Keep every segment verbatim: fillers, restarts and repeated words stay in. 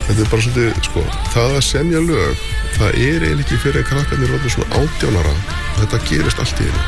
þetta er bara svolítið, sko, það að semja lög, það er eiginlega ekki fyrir en krakkarnir orðnir svona átján ára. Þetta gerist allt í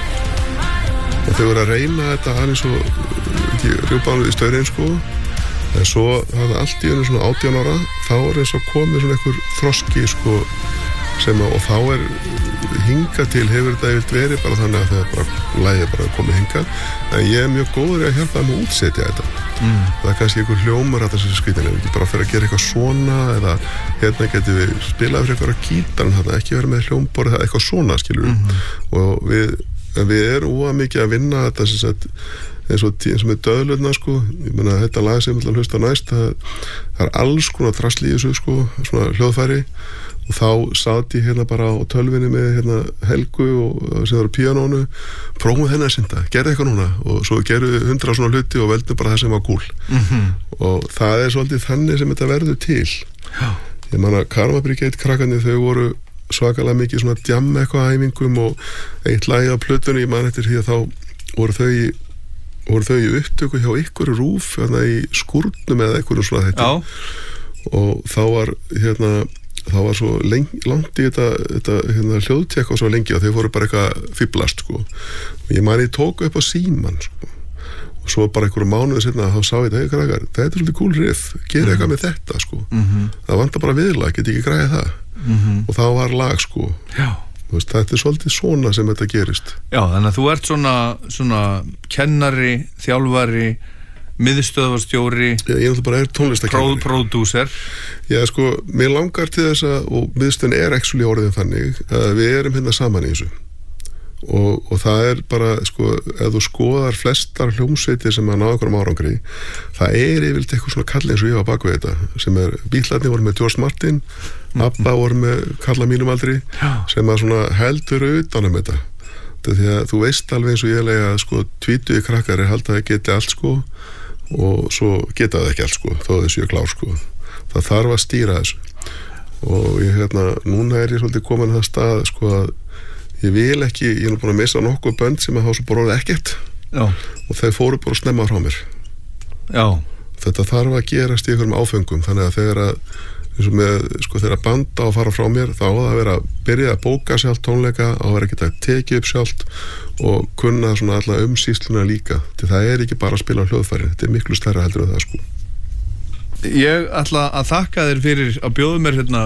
einu. Og þau voru að reyna þetta aðeins svo, ekki rjúpaðan í staurinn, sko. En svo það er allt í einu svona átján ára, þá er eins og komið svona einhver þroski, sko, sem að, og þá er hingað til hefur þetta eilt verið bara þannig að það er bara lægið bara komið hingað. En ég er mjög góður í að hjálpa þeim að útsetja þetta. Mm. Það er kannski einhver hljómar að þessi skrítin ef ekki bara fyrir að gera eitthvað svona eða hérna getum við spilað fyrir eitthvað gítarn þarna, ekki vera með hljómborð eða eitthvað svona, skilur við. Mm-hmm. Og við, við erum óa mikið að vinna þetta sem sagt, eins og eins og með döðlurna, sko. Ég meina þetta lag sem ég ætla að hlusta næst, það, það er alls konar drasli í þessu, sko, svona hljóðfæri. Og þá sat ég hérna bara á tölvinni með hérna Helgu og sem var á píanónu, prófum henni að synda, gerði eitthvað núna og svo gerðu við hundra svona hluti og veldum bara það sem var cool. Mm-hmm. Og það er svolítið þannig sem þetta verður til. Já. Ég man að Karma Brigade krakkarnir, þau voru svakalega mikið svona djam eitthvað æfingum og eitt lagi á plötunni, ég man eftir því að þá voru þau í, voru þau í upptöku hjá ykkur rúf, hérna í skúrnum eða eitthvað svona þetta. Já. Og þá var hérna það var svo lengi, langt í þetta, þetta hérna, hljóðtekka og svo lengi og þau voru bara eitthvað fíblast, sko. Og ég man ég tók upp á síman, sko. Og svo bara einhverju mánuði seinna þá sá ég þetta, hey, krakkar, þetta er svolítið cool riff, gera mm-hmm. eitthvað með þetta, sko. Mm-hmm. Það vantar bara viðlag, get ekki græði það. Mm-hmm. Og þá var lag, sko. Já. Veist, þetta er svolítið svona sem þetta gerist. Já, þannig að þú ert svona, svona kennari, þjálfari, miðstöðvarstjóri, ég er bara er tónlistakennari, pródúser. Já, sko, mér langar til þess að, og miðstöðin er actually orðin þannig að við erum hérna saman í þessu og, og það er bara, sko, ef þú skoðar flestar hljómsveitir sem að ná einhverjum árangri, það er yfirleitt eitthvað svona kall eins og ég á bakvið þetta sem er, Bítlarnir voru með George Martin, mm-hmm. Abba voru með kalla mínum aldri, já. Sem að svona heldur utan um þetta. Þetta því að þú veist alveg eins og ég lega að, sko, tvítugi krakkar er haldið að geti allt, sko, og svo geta það ekki allt, sko, þó þessu ég klár, sko. Það þarf að stýra þessu og ég, hérna, núna er ég svolítið komin að það stað, sko, að ég vil ekki, ég er nú búin að missa nokkuð bönd sem að hafa svo bara orðið ekkert. Já. Og þau fóru bara snemma frá mér. Já. Þetta þarf að gerast í einhverjum áfengum, þannig að þegar að, eins og með, sko, þegar að banda og fara frá mér, þá á það að vera að byrja að bóka sjálft tónleika, á að vera að geta tekið upp sjálft og kunna svona alla umsýsluna líka, til það er ekki bara að spila á hljóðfæri, þetta er miklu stærra heldur en það, sko. Ég ætla að þakka þér fyrir að bjóða mér hérna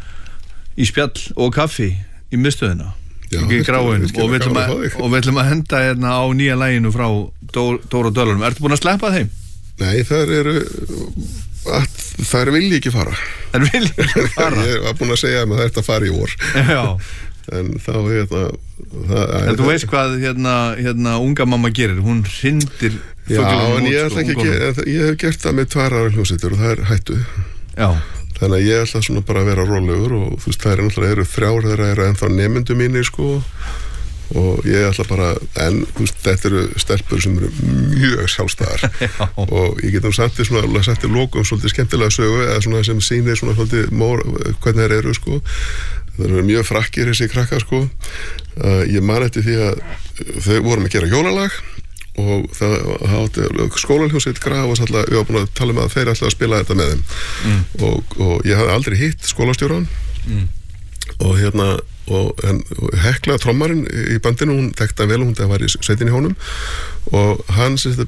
í spjall og kaffi í miðstöðina. Já, ekki gráin og við ætlum að, og við ætlum að henda hérna á nýja laginu frá Dóra Dölunum. Ertu búin að sleppa þeim? Nei, þær eru að, þær vilji ekki fara. Þær vilji ekki fara? Ég var búin að segja að það ert að fara í vor. Já. En þá, hérna það, en þú veist hvað hérna, hérna unga mamma gerir, hún hrindir já, en ég ætla ekki að ég hef gert það með tvær aðra hljómsveitir og það er hættu. Já. Þannig að ég ætla svona bara að vera rólegur og þú veist, það er náttúrulega eru þrjár þeirra eru ennþá nemendum mínir, sko, og ég ætla bara, en þú veist, þetta eru stelpur sem eru mjög sjálfstæðar og ég get nú sagt þér svona, sagt þér lokum svolítið skemmtilega sögu eða svona sem sýnir svona svolítið mór, hvernig þeir eru, sko. Það eru mjög frakkir þessi krakkar, sko. Uh, ég man eftir því að þau vorum að gera jólalag og það átti skólaljósið graf og alltaf, ég var búin að tala um að þeir alltaf að spila þetta með þeim mm. og, og ég hafði aldrei hitt skólastjóran mm. og hérna og, en, og Hekla trommarinn í bandinu, hún þekkti hann vel og hún það var í sveitinni í honum og hann sett,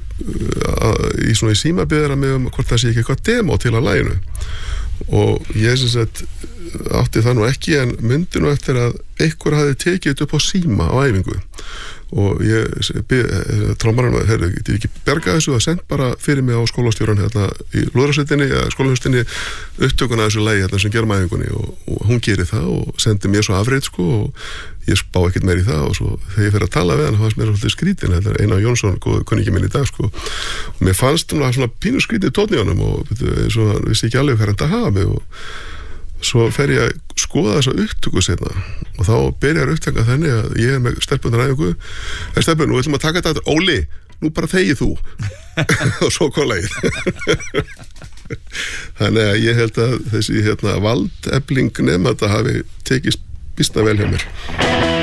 í svona í síma biður að mig um hvort það sé ekki eitthvað demo til að laginu og ég sem sagt átti það nú ekki en myndi nú eftir að einhver hafði tekið þetta upp á síma á æfingu og ég trommarinn var, heyrðu, getið ekki berga þessu og sent bara fyrir mig á skólastjóran hérna í lúðrasveitinni eða skólahustinni upptökuna af þessu lagi hérna sem gerum æfingunni og, og hún gerir það og sendi mér svo afrið, sko, og ég spá ekkert meir í það og svo þegar ég fer að tala við hann fannst mér svolítið skrítin, þetta er Einar Jónsson kunningi minn í dag, sko, og mér fannst hann svona pínu skrítið tónn í honum og eins og hann vissi ekki alveg hvað hann það hafi og svo fer ég að skoða þessa upptöku seinna og þá byrjar upptaka þannig að ég er með stelpunar æfingu en stelpun, nú ætlum að taka þetta Óli, nú bara þegið þú og svo kom lagið þannig að ég held að þessi hérna, valdefling nemanda hafi tekist býsna vel hjá mér.